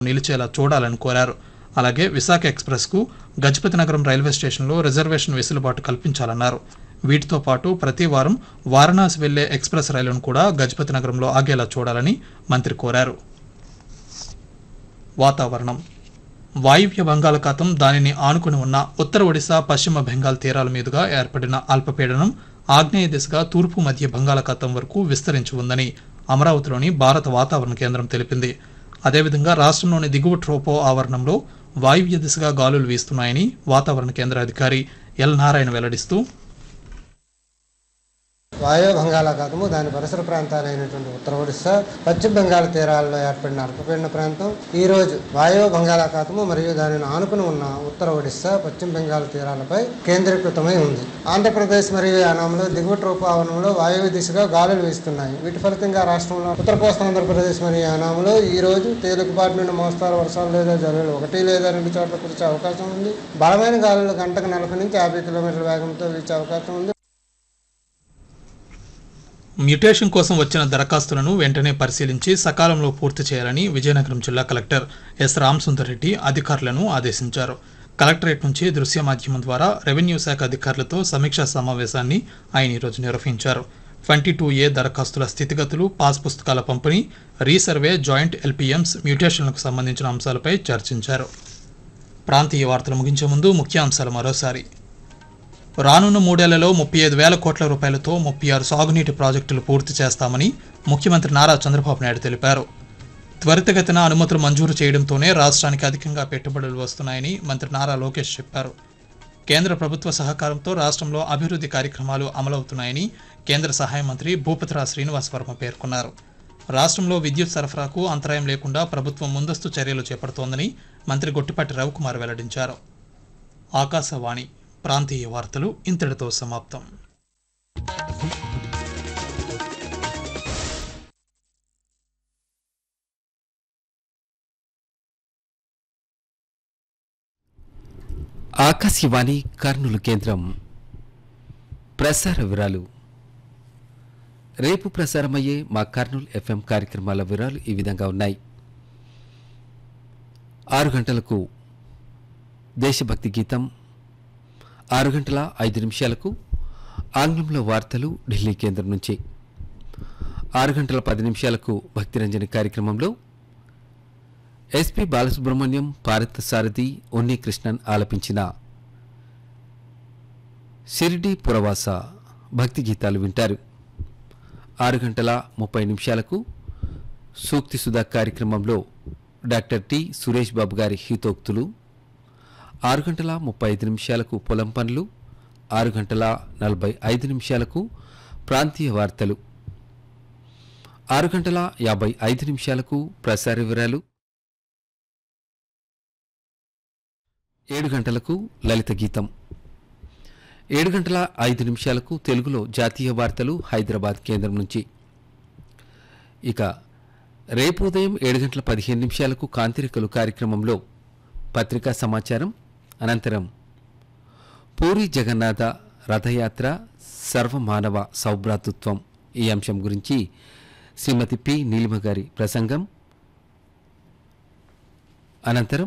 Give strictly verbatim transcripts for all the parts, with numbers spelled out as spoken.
నిలిచేలా చూడాలని కోరారు. అలాగే విశాఖ ఎక్స్ప్రెస్కు గజపతి నగరం రైల్వే స్టేషన్లో రిజర్వేషన్ వెసులుబాటు కల్పించాలన్నారు. వీటితో పాటు ప్రతి వారం వారణాసి వెళ్లే ఎక్స్ప్రెస్ రైలును కూడా గజపతి నగరంలో ఆగేలా చూడాలని మంత్రి కోరారు. వాతావరణం. వాయువ్య బంగాళాఖాతం, దానిని ఆనుకుని ఉన్న ఉత్తర ఒడిశా, పశ్చిమ బెంగాల్ తీరాల మీదుగా ఏర్పడిన అల్పపీడనం ఆగ్నేయ దిశగా తూర్పు మధ్య బంగాళాఖాతం వరకు విస్తరించి ఉందని అమరావతిలోని భారత వాతావరణ కేంద్రం తెలిపింది. అదేవిధంగా రాష్ట్రంలోని దిగువ ట్రోపో ఆవరణంలో వాయువ్య దిశగా గాలులు వీస్తున్నాయని వాతావరణ కేంద్ర అధికారి ఎల్ నారాయణ వెల్లడిస్తూ, వాయు బంగాళాఖాతము దాని పరిసర ప్రాంతాలైనటువంటి ఉత్తర ఒడిశా, పశ్చిమ బెంగాల్ తీరాల్లో ఏర్పడిన అల్పపీడన ప్రాంతం ఈ రోజు వాయు బంగాళాఖాతము మరియు దానిని ఆనుకుని ఉన్న ఉత్తర ఒడిశా, పశ్చిమ బెంగాల్ తీరాలపై కేంద్రీకృతమై ఉంది. ఆంధ్రప్రదేశ్ మరియు యానాంలో దిగువ ట్రోపు ఆవరణంలో వాయువ్య దిశగా గాలులు వీస్తున్నాయి. వీటి ఫలితంగా రాష్ట్రంలో ఉత్తర కోస్తా ఆంధ్రప్రదేశ్ మరియు యానాంలో ఈ రోజు తేలికపాటి నుండి మోస్తారు వర్షాలు లేదా జల్లులు ఒకటి లేదా రెండు చోట్ల కురిసే అవకాశం ఉంది. బలమైన గాలులు గంటకు నలభై నుంచి యాభై కిలోమీటర్ల వేగంతో వీచే అవకాశం ఉంది. మ్యుటేషన్ కోసం వచ్చిన దరఖాస్తులను వెంటనే పరిశీలించి సకాలంలో పూర్తి చేయాలని విజయనగరం జిల్లా కలెక్టర్ ఎస్ రామసుందర్ రెడ్డి అధికారులను ఆదేశించారు. కలెక్టరేట్ నుంచి దృశ్య మాధ్యమం ద్వారా రెవెన్యూ శాఖ అధికారులతో సమీక్షా సమావేశాన్ని ఆయన ఈరోజు నిర్వహించారు. ట్వంటీ టూ ఏ దరఖాస్తుల స్థితిగతులు, పాస్ పుస్తకాల పంపిణీ, రీసర్వే, జాయింట్ ఎల్పీఎంస్, మ్యుటేషన్లకు సంబంధించిన అంశాలపై చర్చించారు. ప్రాంతీయ వార్తలు ముగించే ముందు ముఖ్యాంశాలు మరోసారి. రానున్న మూడేళ్లలో ముప్పై ఐదు వేల కోట్ల రూపాయలతో ముప్పై ఆరు సాగునీటి ప్రాజెక్టులు పూర్తి చేస్తామని ముఖ్యమంత్రి నారా చంద్రబాబు నాయుడు తెలిపారు. త్వరితగతిన అనుమతులు మంజూరు చేయడంతోనే రాష్ట్రానికి అధికంగా పెట్టుబడులు వస్తున్నాయని మంత్రి నారా లోకేష్ చెప్పారు. కేంద్ర ప్రభుత్వ సహకారంతో రాష్ట్రంలో అభివృద్ధి కార్యక్రమాలు అమలవుతున్నాయని కేంద్ర సహాయ మంత్రి భూపతిరాజ్ శ్రీనివాస్ వర్మ పేర్కొన్నారు. రాష్ట్రంలో విద్యుత్ సరఫరాకు అంతరాయం లేకుండా ప్రభుత్వం ముందస్తు చర్యలు చేపడుతోందని మంత్రి గొట్టిపాటి రవికుమార్ వెల్లడించారు. ఆకాశవాణి ప్రాంతీయ వార్తలు ఇంతటితో సమాప్తం. ఆకాశవాణి కర్నూలు కేంద్రం. ప్రసార వివరాలు. రేపు ప్రసారమయ్యే మా కర్నూలు ఎఫ్ఎం కార్యక్రమాల వివరాలు ఈ విధంగా ఉన్నాయి. ఆరు గంటలకు దేశభక్తి గీతం, ఆరు గంటల ఐదు నిమిషాలకు ఆంగ్లంలో వార్తలు ఢిల్లీ కేంద్రం నుంచి, ఆరు గంటల పది నిమిషాలకు భక్తిరంజని కార్యక్రమంలో ఎస్పి బాలసుబ్రహ్మణ్యం, పార్థ సారథి, ఉన్ని కృష్ణన్ ఆలపించిన షిరిడి పురవాస భక్తి గీతాలు వింటారు. ఆరు గంటల ముప్పై నిమిషాలకు సూక్తి సుధా కార్యక్రమంలో డాక్టర్ టి సురేష్ బాబు గారి హితోక్తులు, ఆరు గంటల ముప్పై ఐదు నిమిషాలకు పొలం పనులు, ఆరు గంటల నలభై ఐదు నిమిషాలకు ప్రాంతీయ వార్తలు, ఆరు గంటల యాభై ఐదు నిమిషాలకు ప్రసార వివరాలు, ఏడు గంటలకు లలిత గీతం, ఏడు గంటల ఐదు నిమిషాలకు తెలుగులో జాతీయ వార్తలు హైదరాబాద్ కేంద్రం నుంచి. ఇక రేపు ఉదయం ఏడు గంటల పదిహేను నిమిషాలకు కాంతిరేఖలు కార్యక్రమంలో పత్రికా సమాచారం, అనంతరం పూరి జగన్నాథ రథయాత్ర సర్వమానవ సౌభ్రాతృత్వం ఈ అంశం గురించి శ్రీమతి పి నీలిమ గారి ప్రసంగం, అనంతరం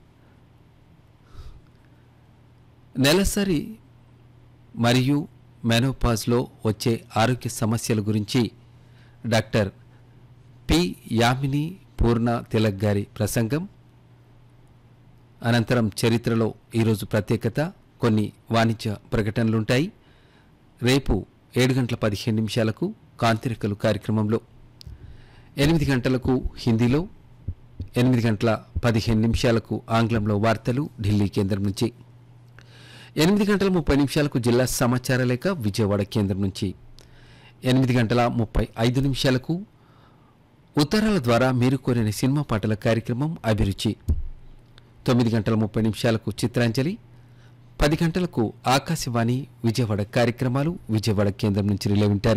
నెలసరి మరియు మెనోపాజ్లో వచ్చే ఆరోగ్య సమస్యల గురించి డాక్టర్ పి యామిని పూర్ణ తిలక్ గారి ప్రసంగం, అనంతరం చరిత్రలో ఈరోజు ప్రత్యేకత, కొన్ని వాణిజ్య ప్రకటనలుంటాయి. రేపు ఏడు గంటల పదిహేను నిమిషాలకు కాంతిరేఖలు కార్యక్రమంలో, ఎనిమిది గంటలకు హిందీలో, ఎనిమిది గంటల పదిహేను నిమిషాలకు ఆంగ్లంలో వార్తలు ఢిల్లీ కేంద్రం నుంచి, ఎనిమిది గంటల ముప్పై నిమిషాలకు జిల్లా సమాచార లేఖ విజయవాడ కేంద్రం నుంచి, ఎనిమిది గంటల ముప్పై ఐదు నిమిషాలకు ఉత్తరాల ద్వారా మీరు కోరిన సినిమా పాటల కార్యక్రమం అభిరుచి, తొమ్మిది గంటల ముప్పై నిమిషాలకు చిత్రాంజలి, పది గంటలకు ఆకాశవాణి విజయవాడ కార్యక్రమాలు విజయవాడ కేంద్రం నుంచి రిలే వింటారు.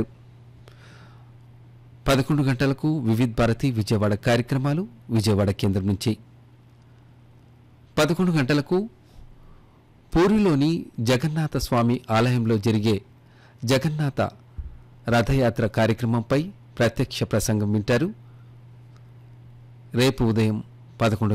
పదకొండు గంటలకు వివిధ్ భారతి విజయవాడ కార్యక్రమాలు విజయవాడ కేంద్రం నుంచి, పదకొండు గంటలకు పూరిలోని జగన్నాథ స్వామి ఆలయంలో జరిగే జగన్నాథ రథయాత్ర కార్యక్రమంపై ప్రత్యక్ష ప్రసంగం వింటారు. రేపు ఉదయం పదకొండు